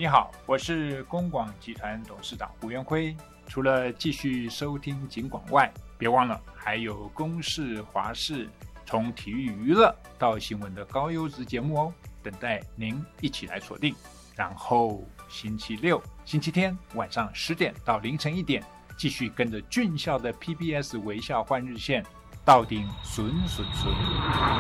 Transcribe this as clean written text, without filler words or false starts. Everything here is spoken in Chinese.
你好，我是公广集团董事长胡元辉。除了继续收听警广外，别忘了还有公视、华视，从体育娱乐到新闻的高优质节目哦，等待您一起来锁定。然后星期六、星期天晚上10点到凌晨1点，继续跟着俊孝的 PBS 微笑换日线，到顶顺顺顺。